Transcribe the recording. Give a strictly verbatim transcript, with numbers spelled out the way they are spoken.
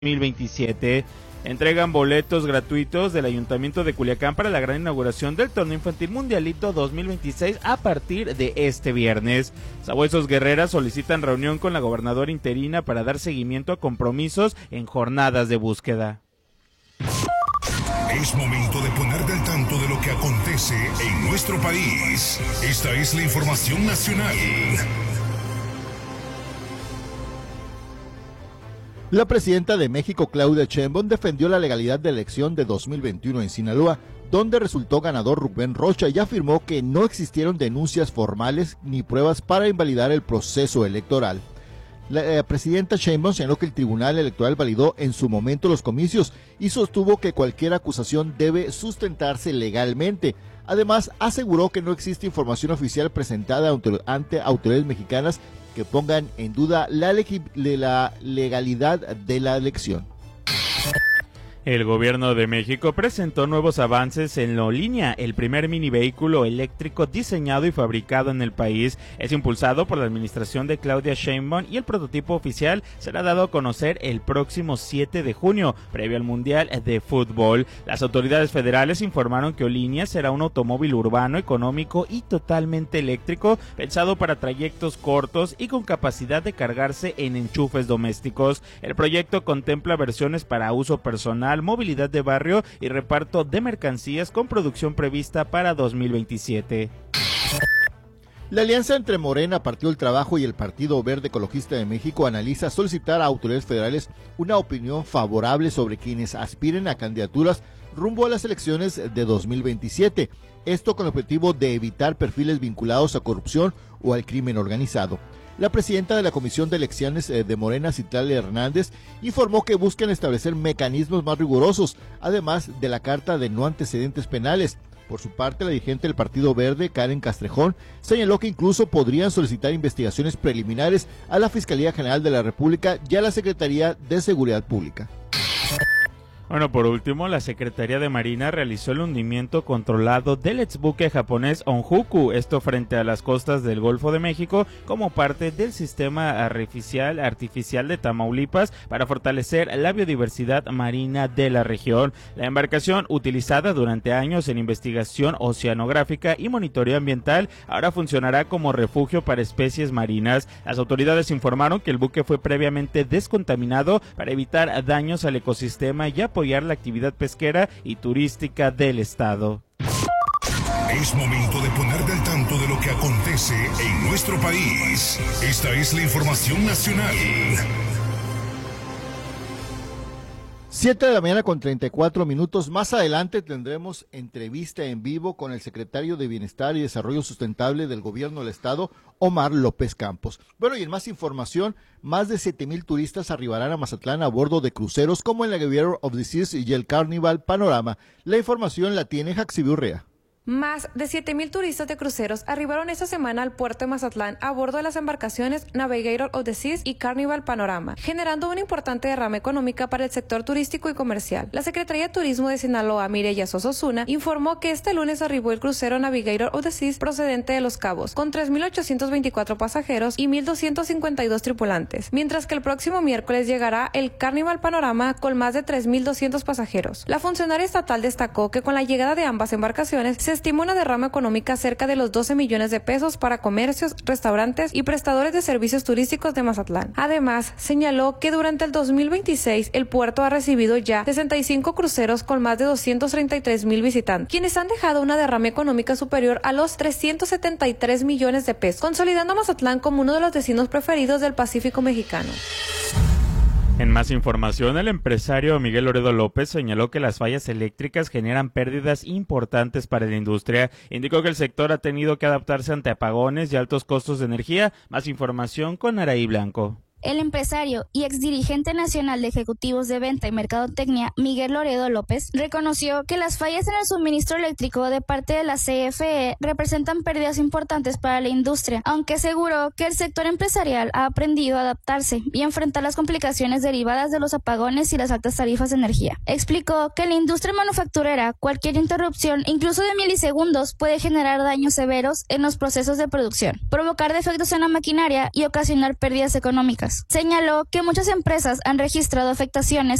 dos mil veintisiete. Entregan boletos gratuitos del Ayuntamiento de Culiacán para la gran inauguración del Torneo Infantil Mundialito dos mil veintiséis a partir de este viernes. Sabuesos Guerreras solicitan reunión con la gobernadora interina para dar seguimiento a compromisos en jornadas de búsqueda. Es momento de ponerte al tanto de lo que acontece en nuestro país. Esta es la información nacional. La presidenta de México, Claudia Sheinbaum, defendió la legalidad de la elección de dos mil veintiuno en Sinaloa, donde resultó ganador Rubén Rocha, y afirmó que no existieron denuncias formales ni pruebas para invalidar el proceso electoral. La eh, presidenta Sheinbaum señaló que el Tribunal Electoral validó en su momento los comicios y sostuvo que cualquier acusación debe sustentarse legalmente. Además, aseguró que no existe información oficial presentada ante autoridades mexicanas que pongan en duda la, la legalidad de la elección. El gobierno de México presentó nuevos avances en la línea. El primer mini vehículo eléctrico diseñado y fabricado en el país es impulsado por la administración de Claudia Sheinbaum y el prototipo oficial será dado a conocer el próximo siete de junio, previo al Mundial de Fútbol. Las autoridades federales informaron que Olinia será un automóvil urbano, económico y totalmente eléctrico, pensado para trayectos cortos y con capacidad de cargarse en enchufes domésticos. El proyecto contempla versiones para uso personal, movilidad de barrio y reparto de mercancías, con producción prevista para dos mil veintisiete. La alianza entre Morena, Partido del Trabajo y el Partido Verde Ecologista de México analiza solicitar a autoridades federales una opinión favorable sobre quienes aspiren a candidaturas rumbo a las elecciones de dos mil veintisiete. Esto con el objetivo de evitar perfiles vinculados a corrupción o al crimen organizado. La presidenta de la Comisión de Elecciones de Morena, Citlali Hernández, informó que buscan establecer mecanismos más rigurosos, además de la carta de no antecedentes penales. Por su parte, la dirigente del Partido Verde, Karen Castrejón, señaló que incluso podrían solicitar investigaciones preliminares a la Fiscalía General de la República y a la Secretaría de Seguridad Pública. Bueno, por último, la Secretaría de Marina realizó el hundimiento controlado del exbuque japonés Onjuku, esto frente a las costas del Golfo de México, como parte del sistema artificial, artificial de Tamaulipas para fortalecer la biodiversidad marina de la región. La embarcación, utilizada durante años en investigación oceanográfica y monitoreo ambiental, ahora funcionará como refugio para especies marinas. Las autoridades informaron que el buque fue previamente descontaminado para evitar daños al ecosistema y apoyar la actividad pesquera y turística del estado. Es momento de ponerte al tanto de lo que acontece en nuestro país. Esta es la información nacional. siete de la mañana con treinta y cuatro minutos. Más adelante tendremos entrevista en vivo con el secretario de Bienestar y Desarrollo Sustentable del Gobierno del Estado, Omar López Campos. Bueno, y en más información, más de siete mil turistas arribarán a Mazatlán a bordo de cruceros como el Navigator of the Seas y el Carnival Panorama. La información la tiene Jaxi Urrea. Más de siete mil turistas de cruceros arribaron esta semana al puerto de Mazatlán a bordo de las embarcaciones Navigator of the Seas y Carnival Panorama, generando una importante derrama económica para el sector turístico y comercial. La Secretaría de Turismo de Sinaloa, Mireya Sosa Osuna, informó que este lunes arribó el crucero Navigator of the Seas procedente de Los Cabos, con tres mil ochocientos veinticuatro pasajeros y mil doscientos cincuenta y dos tripulantes, mientras que el próximo miércoles llegará el Carnival Panorama con más de tres mil doscientos pasajeros. La funcionaria estatal destacó que con la llegada de ambas embarcaciones se estima una derrama económica cerca de los doce millones de pesos para comercios, restaurantes y prestadores de servicios turísticos de Mazatlán. Además, señaló que durante el dos mil veintiséis el puerto ha recibido ya sesenta y cinco cruceros con más de doscientos treinta y tres mil visitantes, quienes han dejado una derrama económica superior a los trescientos setenta y tres millones de pesos, consolidando a Mazatlán como uno de los destinos preferidos del Pacífico mexicano. En más información, el empresario Miguel Loredo López señaló que las fallas eléctricas generan pérdidas importantes para la industria. Indicó que el sector ha tenido que adaptarse ante apagones y altos costos de energía. Más información con Araí Blanco. El empresario y exdirigente nacional de ejecutivos de venta y mercadotecnia, Miguel Loredo López, reconoció que las fallas en el suministro eléctrico de parte de la C F E representan pérdidas importantes para la industria, aunque aseguró que el sector empresarial ha aprendido a adaptarse y enfrentar las complicaciones derivadas de los apagones y las altas tarifas de energía. Explicó que en la industria manufacturera cualquier interrupción, incluso de milisegundos, puede generar daños severos en los procesos de producción, provocar defectos en la maquinaria y ocasionar pérdidas económicas. días. Señaló que muchas empresas han registrado afectaciones